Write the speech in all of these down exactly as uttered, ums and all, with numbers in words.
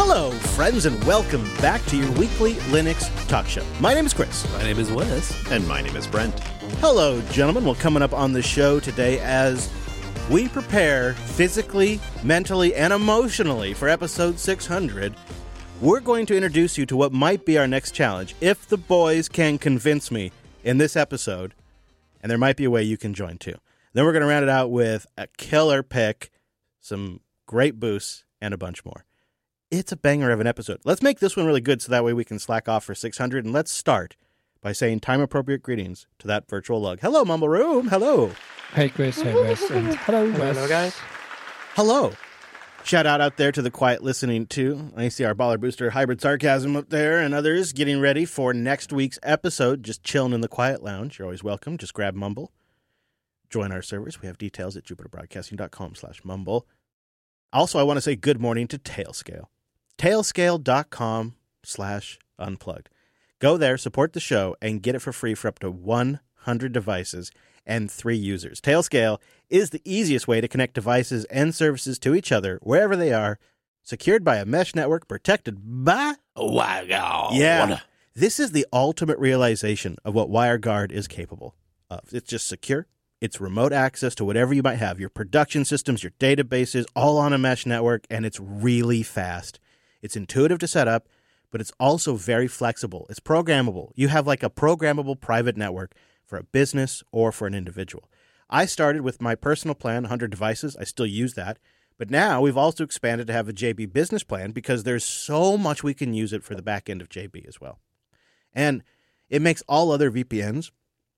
Hello, friends, and welcome back to your weekly Linux talk show. My name is Chris. My name is Wes. And my name is Brent. Hello, gentlemen. Well, coming up on the show today as we prepare physically, mentally, and emotionally for episode six hundred, we're going to introduce you to what might be our next challenge, if the boys can convince me in this episode, and there might be a way you can join too. Then we're going to round it out with a killer pick, some great boosts, and a bunch more. It's a banger of an episode. Let's make this one really good so that way we can slack off for six hundred. And let's start by saying time-appropriate greetings to that virtual lug. Hello, Mumble Room. Hello. Hey, Chris. Hey, Wes. And hello, Wes. Hello, guys. Hello. Shout out out there to the quiet listening, too. I see our Baller Booster Hybrid Sarcasm up there and others getting ready for next week's episode, just chilling in the quiet lounge. You're always welcome. Just grab Mumble. Join our servers. We have details at jupiterbroadcasting.com slash mumble. Also, I want to say good morning to Tailscale. Tailscale.com slash unplugged. Go there, support the show, and get it for free for up to one hundred devices and three users. Tailscale is the easiest way to connect devices and services to each other wherever they are, secured by a mesh network protected by WireGuard. Yeah. This is the ultimate realization of what WireGuard is capable of. It's just secure. It's remote access to whatever you might have, your production systems, your databases, all on a mesh network, and it's really fast. It's intuitive to set up, but it's also very flexible. It's programmable. You have like a programmable private network for a business or for an individual. I started with my personal plan, one hundred devices. I still use that. But now we've also expanded to have a J B business plan because there's so much we can use it for the back end of J B as well. And it makes all other V P Ns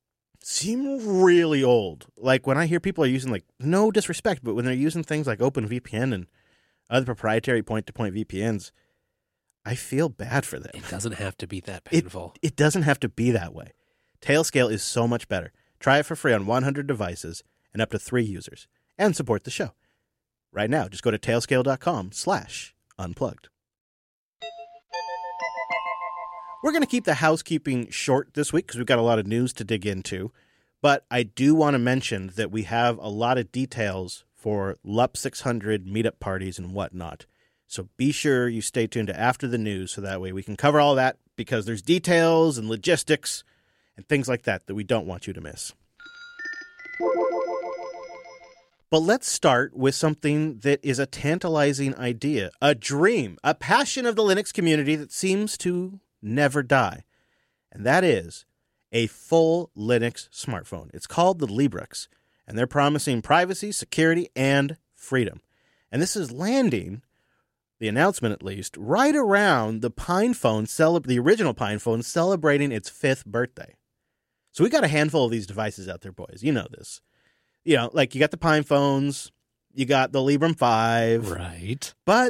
seem really old. Like when I hear people are using, like, no disrespect, but when they're using things like OpenVPN and other proprietary point-to-point V P Ns, I feel bad for them. It doesn't have to be that painful. It, it doesn't have to be that way. Tailscale is so much better. Try it for free on one hundred devices and up to three users. And support the show. Right now, just go to tailscale.com slash unplugged. We're going to keep the housekeeping short this week because we've got a lot of news to dig into. But I do want to mention that we have a lot of details for L U P six hundred meetup parties and whatnot. So be sure you stay tuned to after the news so that way we can cover all that because there's details and logistics and things like that that we don't want you to miss. But let's start with something that is a tantalizing idea, a dream, a passion of the Linux community that seems to never die. And that is a full Linux smartphone. It's called the Librix, and they're promising privacy, security, and freedom. And this is landing, the announcement at least, right around the PinePhone, cele- the original PinePhone, celebrating its fifth birthday. So we got a handful of these devices out there, boys. You know this. You know, like you got the PinePhones, you got the Librem five. Right. But,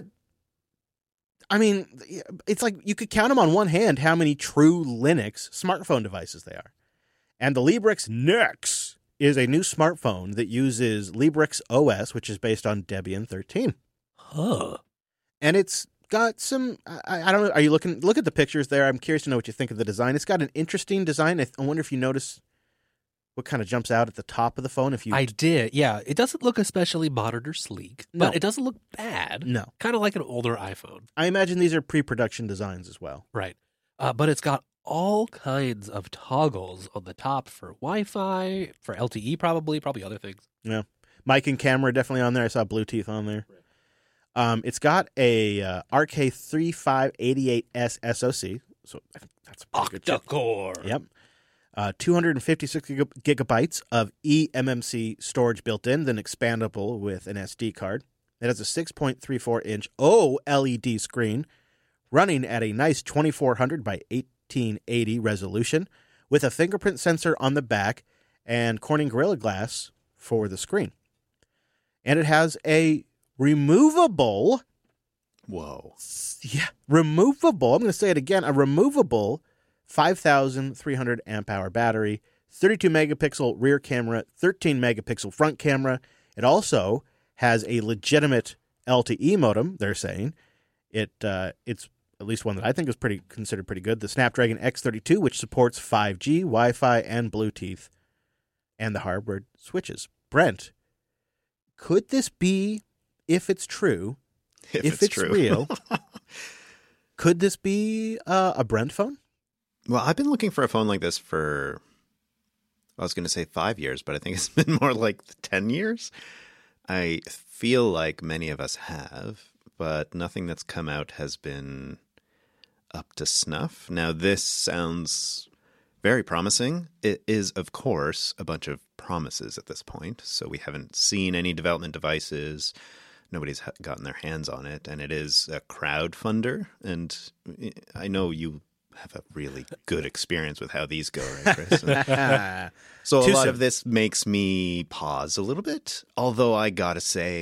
I mean, it's like you could count them on one hand how many true Linux smartphone devices they are. And the Librix Nex is a new smartphone that uses Librix O S, which is based on Debian thirteen. Huh. And it's got some, I, I don't know, are you looking, look at the pictures there. I'm curious to know what you think of the design. It's got an interesting design. I, th- I wonder if you notice what kind of jumps out at the top of the phone. If you, I did, yeah. It doesn't look especially modern or sleek, No. but it doesn't look bad. No. Kind of like an older iPhone. I imagine these are pre-production designs as well. Right. Uh, but it's got all kinds of toggles on the top for Wi-Fi, for L T E probably, probably other things. Yeah. Mic and camera definitely on there. I saw Bluetooth on there. Right. Um, it's got a uh, R K thirty-five eighty-eight S S O C, so I think that's a pretty good chip. Octa-core. Yep. Uh, two hundred fifty-six gig- gigabytes of eMMC storage built in, then expandable with an S D card. It has a six point three four inch OLED screen running at a nice twenty-four hundred by eighteen eighty resolution with a fingerprint sensor on the back and Corning Gorilla Glass for the screen. And it has a removable, Whoa. yeah, removable, I'm going to say it again, a removable five thousand three hundred amp hour battery, thirty-two megapixel rear camera, thirteen megapixel front camera. It also has a legitimate L T E modem, they're saying. It uh, It's at least one that I think is pretty considered pretty good. The Snapdragon X thirty-two, which supports five G, Wi-Fi, and Bluetooth, and the hardware switches. Brent, could this be, if it's true, If, if it's, it's true. real, could this be uh, a Brent phone? Well, I've been looking for a phone like this for, I was going to say five years, but I think it's been more like ten years. I feel like many of us have, but nothing that's come out has been up to snuff. Now, this sounds very promising. It is, of course, a bunch of promises at this point, so we haven't seen any development devices. Nobody's gotten their hands on it, and it is a crowdfunder, and I know you have a really good experience with how these go, right, Chris? So a Too lot soon. of this makes me pause a little bit, although I gotta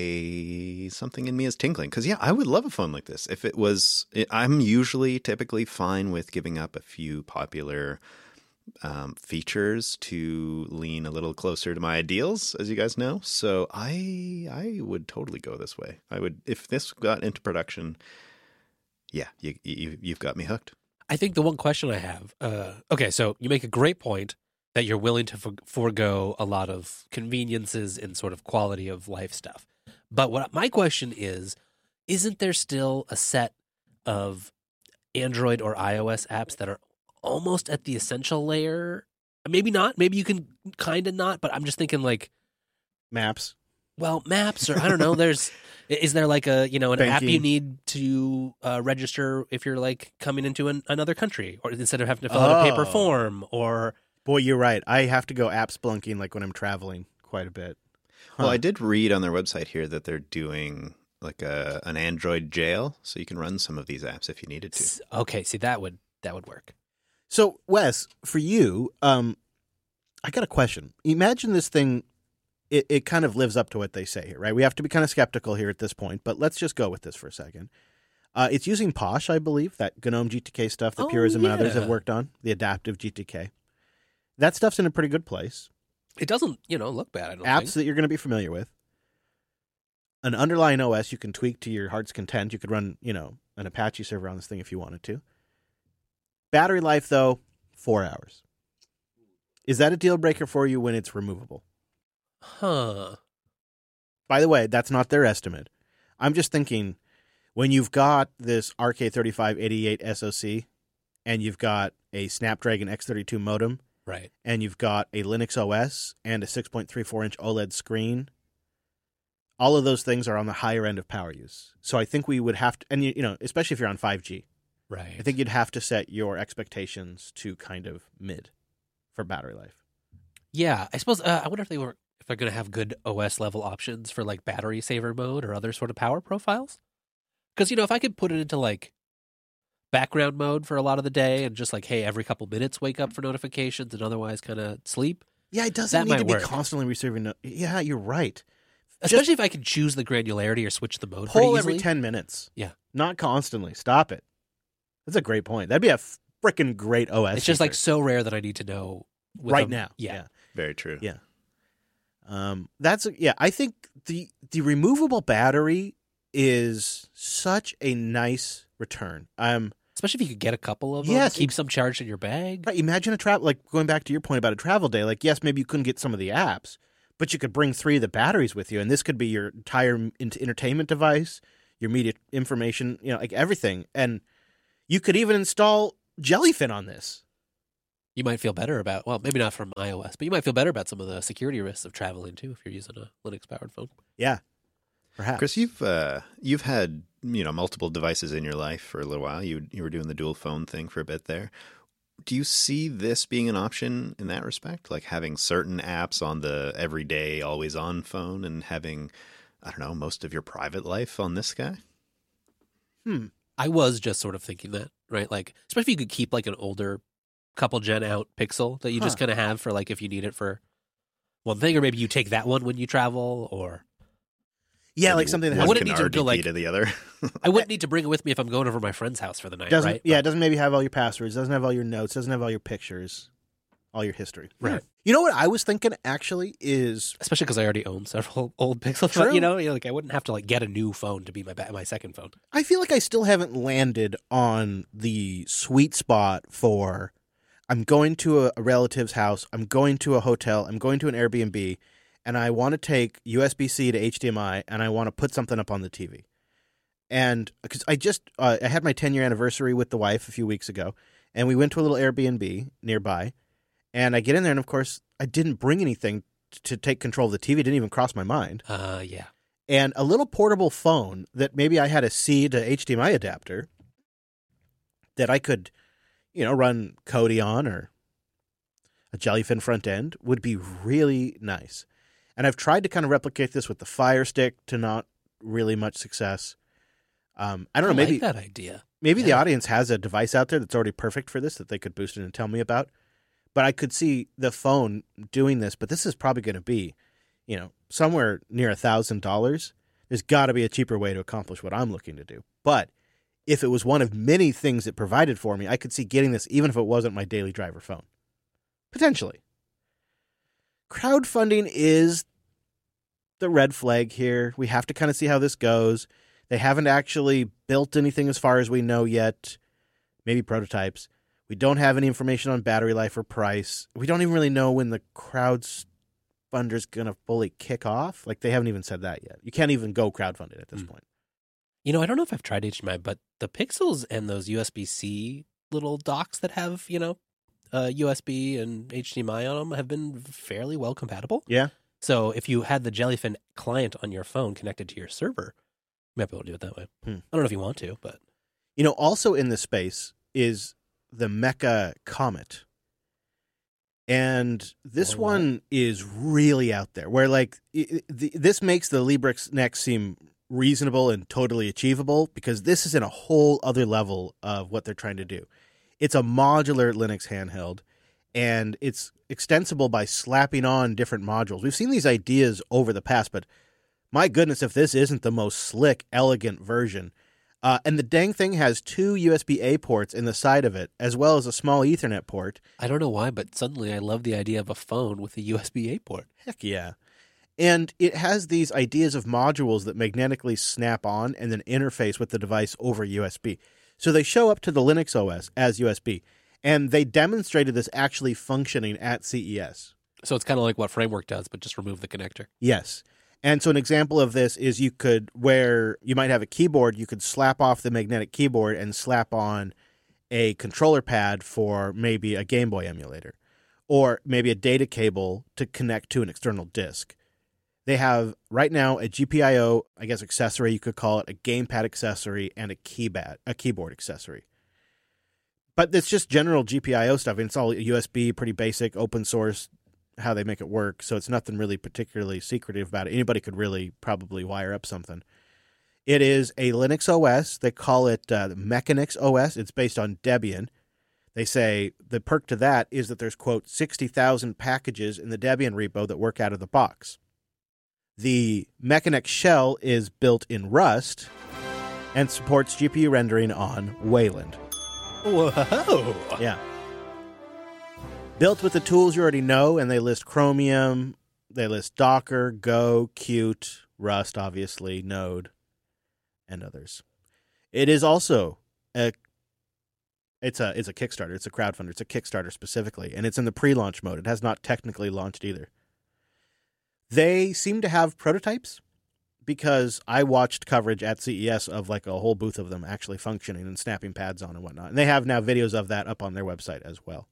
say something in me is tinkling, because yeah, I would love a phone like this. If it was, I'm usually typically fine with giving up a few popular um, features to lean a little closer to my ideals, as you guys know. So I I would totally go this way. I would, if this got into production, yeah, you, you you've got me hooked. I think the one question I have, uh, okay, so you make a great point that you're willing to for- forego a lot of conveniences and sort of quality of life stuff. But what my question is, isn't there still a set of Android or iOS apps that are almost at the essential layer? Maybe not. Maybe you can kind of not, but I'm just thinking like, Maps. well, maps or I don't know. There's is there like a you know an app Banking. you need to uh, register if you're like coming into an, another country, or instead of having to fill out a paper Oh. form, or Boy, you're right. I have to go app splunking like when I'm traveling quite a bit. Well, Huh. I did read on their website here that they're doing like a an Android jail, so you can run some of these apps if you needed to. S- okay, see that would that would work. So, Wes, for you, um, I got a question. Imagine this thing, it, it kind of lives up to what they say here, right? We have to be kind of skeptical here at this point, but let's just go with this for a second. Uh, it's using Posh, I believe, that GNOME G T K stuff that Oh, Purism and others yeah. have worked on, the adaptive G T K. That stuff's in a pretty good place. It doesn't you know look bad. I don't Apps think. that you're going to be familiar with. An underlying O S you can tweak to your heart's content. You could run, you know, an Apache server on this thing if you wanted to. Battery life, though, four hours. Is that a deal breaker for you when it's removable? Huh? By the way, that's not their estimate. I'm just thinking when you've got this R K thirty-five eighty-eight S O C and you've got a Snapdragon X thirty-two modem Right. and you've got a Linux O S and a six point three four inch OLED screen, all of those things are on the higher end of power use. So I think we would have to, and you, you know, especially if you're on five G, Right. I think you'd have to set your expectations to kind of mid for battery life. Yeah, I suppose. Uh, I wonder if they were if they're going to have good O S level options for like battery saver mode or other sort of power profiles. Because you know, if I could put it into like background mode for a lot of the day and just like, hey, every couple minutes wake up for notifications and otherwise kind of sleep. Yeah, it doesn't That need might to be work. constantly receiving. No- yeah, you're right. Especially if I could choose the granularity or switch the mode pretty Poll easily. every ten minutes. Yeah. Not constantly. Stop it. That's a great point. That'd be a freaking great O S. It's just like feature. so rare that I need to know with right them- now. Yeah. Very true. Yeah. Um, that's yeah. I think the the removable battery is such a nice return. Um, Especially if you could get a couple of them, Yes, keep some charged in your bag. right, imagine a travel like going back to your point about a travel day. Like, yes, maybe you couldn't get some of the apps, but you could bring three of the batteries with you, and this could be your entire in- entertainment device, your media information, you know, like everything. And you could even install Jellyfin on this. You might feel better about, well, maybe not from iOS, but you might feel better about some of the security risks of traveling too if you're using a Linux powered phone. Yeah, perhaps. Chris, you've uh, you've had you know multiple devices in your life for a little while. You you were doing the dual phone thing for a bit there. Do you see this being an option in that respect, like having certain apps on the everyday, always on phone, and having I don't know most of your private life on this guy? Hmm. I was just sort of thinking that, right? Like, especially if you could keep like an older couple gen out Pixel that you just Huh. kind of have for like if you need it for one thing, or maybe you take that one when you travel, or Yeah, Maybe like something that I has one wouldn't can need to go, R D P like- to the other. I wouldn't need to bring it with me if I'm going over to my friend's house for the night, doesn't right? yeah, it But- doesn't maybe have all your passwords, doesn't have all your notes, doesn't have all your pictures, all your history. Right. You know what I was thinking actually is especially because I already own several old Pixel True. phones. You know, you know, like I wouldn't have to like get a new phone to be my ba- my second phone. I feel like I still haven't landed on the sweet spot for I'm going to a, a relative's house, I'm going to a hotel, I'm going to an Airbnb, and I want to take U S B C to H D M I and I want to put something up on the T V. And because I just uh, I had my ten year anniversary with the wife a few weeks ago, and we went to a little Airbnb nearby. And I get in there, and of course, I didn't bring anything t- to take control of the T V. It didn't even cross my mind. Uh, yeah. And a little portable phone that maybe I had a C to H D M I adapter that I could, you know, run Kodi on or a Jellyfin front end would be really nice. And I've tried to kind of replicate this with the Fire Stick to not really much success. Um, I don't I know, maybe like that idea. maybe Yeah. the audience has a device out there that's already perfect for this that they could boost it and tell me about. But I could see the phone doing this, but this is probably going to be, you know, somewhere near a thousand dollars. There's got to be a cheaper way to accomplish what I'm looking to do. But if it was one of many things it provided for me, I could see getting this even if it wasn't my daily driver phone. Potentially. Crowdfunding is the red flag here. We have to kind of see how this goes. They haven't actually built anything as far as we know yet. Maybe prototypes. We don't have any information on battery life or price. We don't even really know when the crowdfunder's going to fully kick off. Like, they haven't even said that yet. You can't even go crowdfunded at this Mm. point. You know, I don't know if I've tried H D M I, but the Pixels and those U S B-C little docks that have, you know, uh, U S B and H D M I on them have been fairly well compatible. Yeah. So if you had the Jellyfin client on your phone connected to your server, you might be able to do it that way. Hmm. I don't know if you want to, but You know, also in this space is the Mecha Comet. And this Oh, one is really out there, where, like, it, the, this makes the Librix Next seem reasonable and totally achievable, because this is in a whole other level of what they're trying to do. It's a modular Linux handheld, and it's extensible by slapping on different modules. We've seen these ideas over the past, but my goodness, if this isn't the most slick, elegant version. Uh, and the dang thing has two U S B-A ports in the side of it, as well as a small Ethernet port. I don't know why, but suddenly I love the idea of a phone with a U S B-A port. Heck yeah. And it has these ideas of modules that magnetically snap on and then interface with the device over U S B. So they show up to the Linux O S as U S B. And they demonstrated this actually functioning at C E S. So it's kind of like what Framework does, but just remove the connector. Yes. And so an example of this is you could, where you might have a keyboard, you could slap off the magnetic keyboard and slap on a controller pad for maybe a Game Boy emulator, or maybe a data cable to connect to an external disk. They have right now a G P I O, I guess, accessory, you could call it, a gamepad accessory, and a keypad, a keyboard accessory. But it's just general G P I O stuff, and it's all U S B, pretty basic, open source, how they make it work. So it's nothing really particularly secretive about it. Anybody could really probably wire up something. It is a Linux O S. They call it uh, Mechanix O S. It's based on Debian. They say the perk to that is that there's, quote, sixty thousand packages in the Debian repo that work out of the box. The Mechanix shell is built in Rust and supports G P U rendering on Wayland. Whoa! Yeah. Built with the tools you already know, and they list Chromium, they list Docker, Go, Qt, Rust, obviously, Node, and others. It is also a it's a it's a Kickstarter, it's a crowdfunder, it's a Kickstarter specifically, and it's in the pre-launch mode. It has not technically launched either. They seem to have prototypes, because I watched coverage at C E S of like a whole booth of them actually functioning and snapping pads on and whatnot. And they have now videos of that up on their website as well.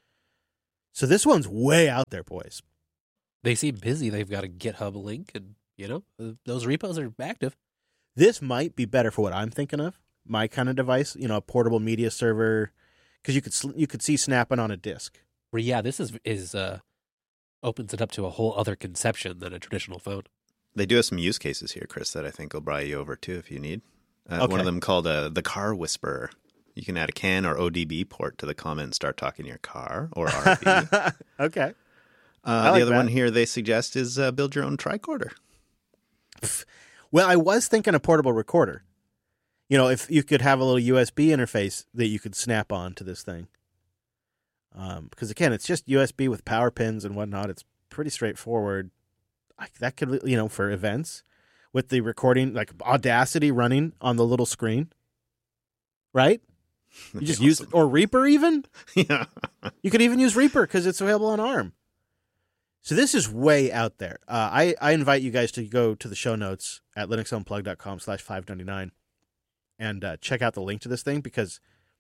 So this one's way out there, boys. They seem busy. They've got a GitHub link, and, you know, those repos are active. This might be better for what I'm thinking of. My kind of device, you know, a portable media server, because you could sl- you could see snapping on a disk. Well, yeah, this is is uh, opens it up to a whole other conception than a traditional phone. They do have some use cases here, Chris, that I think will buy you over too if you need. Uh, Okay. One of them called uh, the Car Whisperer. You can add a CAN or O D B port to the comment and start talking to your car or R V. uh, Okay. the like other that. one here they suggest is uh, build your own tricorder. Well, I was thinking a portable recorder. You know, if you could have a little U S B interface that you could snap on to this thing. Um, because, again, it's just U S B with power pins and whatnot. It's pretty straightforward. I, that could, you know, for events with the recording, like Audacity running on the little screen. Right? You just use Awesome. or Reaper even. Yeah. You could even use Reaper because it's available on ARM. So this is way out there. Uh, I, I invite you guys to go to the show notes at linuxunplug.com slash 599 and uh, check out the link to this thing because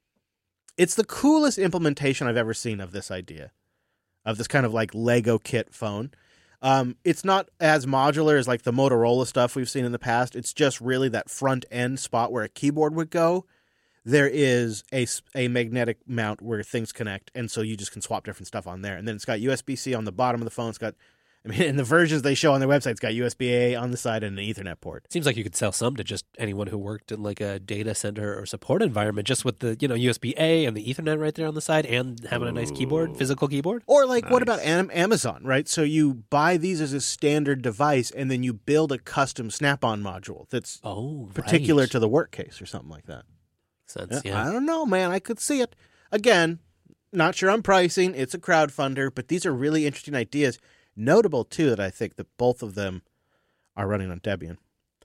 it's the coolest implementation I've ever seen of this idea, of this kind of like Lego kit phone. Um, it's not as modular as like the Motorola stuff we've seen in the past. It's just really that front end spot where a keyboard would go. There is a, a magnetic mount where things connect, and so you just can swap different stuff on there. And then it's got U S B C on the bottom of the phone. It's got, I mean, in the versions they show on their website, it's got U S B A on the side and an Ethernet port. Seems like you could sell some to just anyone who worked in like a data center or support environment, just with the, you know, U S B A and the Ethernet right there on the side, and having a nice keyboard, physical keyboard. Or like, Nice. what about Am- Amazon, right? So you buy these as a standard device, and then you build a custom Snap-on module that's Oh, particular right. to the work case or something like that. Sense, Yeah, yeah. I don't know, man. I could see it. Again, not sure on pricing. It's a crowdfunder, but these are really interesting ideas. Notable, too, that I think that both of them are running on Debian.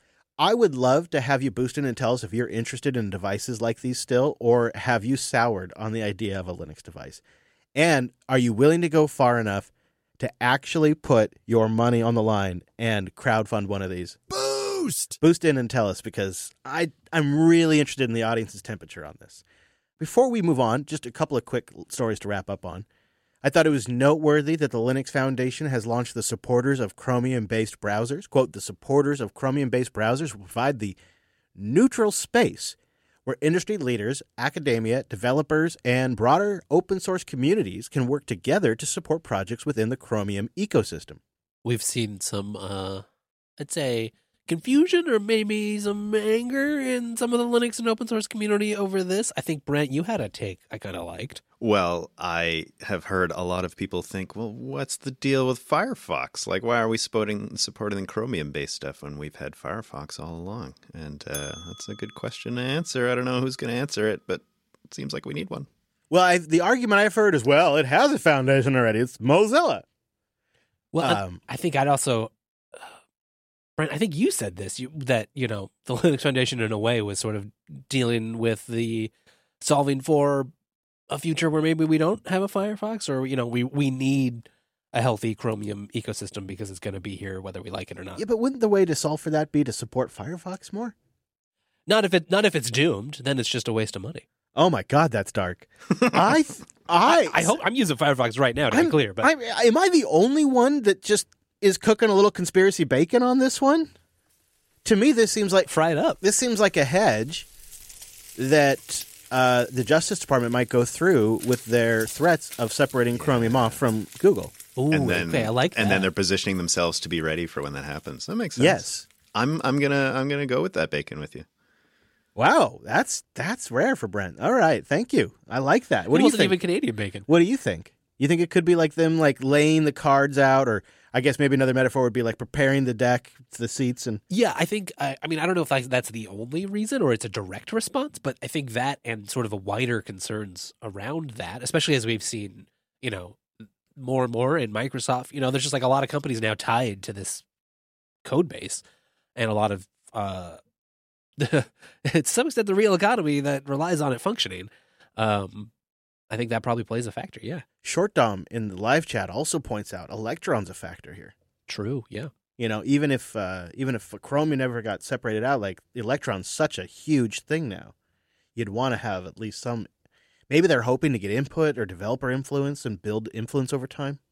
I would love to have you boost in and tell us if you're interested in devices like these still, or have you soured on the idea of a Linux device? And are you willing to go far enough to actually put your money on the line and crowdfund one of these? Boost! Boost in and tell us, because I, I'm really interested in the audience's temperature on this. Before we move on, just a couple of quick stories to wrap up on. I thought it was noteworthy that the Linux Foundation has launched the supporters of Chromium-based browsers. Quote, the supporters of Chromium-based browsers will provide the neutral space where industry leaders, academia, developers, and broader open-source communities can work together to support projects within the Chromium ecosystem. We've seen some, uh, I'd say, confusion or maybe some anger in some of the Linux and open source community over this. I think, Brent, you had a take I kind of liked. Well, I have heard a lot of people think, well, what's the deal with Firefox? Like, why are we supporting supporting Chromium-based stuff when we've had Firefox all along? And uh, that's a good question to answer. I don't know who's going to answer it, but it seems like we need one. Well, I've, the argument I've heard is, well, it has a foundation already. It's Mozilla. Well, I- Um, I think I'd also, uh, Brent, I think you said this, you, that, you know, the Linux Foundation in a way was sort of dealing with the solving for a future where maybe we don't have a Firefox, or, you know, we, we need a healthy Chromium ecosystem because it's going to be here whether we like it or not. Yeah, but wouldn't the way to solve for that be to support Firefox more? Not if it, not if it's doomed, then it's just a waste of money. Oh my God, that's dark. I, th- I, I hope I'm using Firefox right now to I'm- be clear, but I'm, am I the only one that just is cooking a little conspiracy bacon on this one? To me, this seems like fry it up. this seems like a hedge that uh, the Justice Department might go through with their threats of separating Chromium off from Google. Ooh, and then, okay, I like that. And then they're positioning themselves to be ready for when that happens. That makes sense. Yes. I'm I'm gonna I'm gonna go with that bacon with you. Wow, that's that's rare for Brent. All right, thank you. I like that. What it do you wasn't think? even Canadian bacon. What do you think? You think it could be like them like laying the cards out, or I guess maybe another metaphor would be like preparing the deck, the seats, and Yeah, I think, I, I mean, I don't know if that's, that's the only reason or it's a direct response, but I think that and sort of a wider concerns around that, especially as we've seen, you know, more and more in Microsoft, you know, there's just like a lot of companies now tied to this code base, and a lot of, uh, to some extent, the real economy that relies on it functioning. Um, I think that probably plays a factor. Yeah. Short Dom in the live chat also points out Electron's a factor here. True. Yeah. You know, even if uh, even if Chromium never got separated out, like Electron's such a huge thing now, you'd want to have at least some. Maybe they're hoping to get input or developer influence and build influence over time.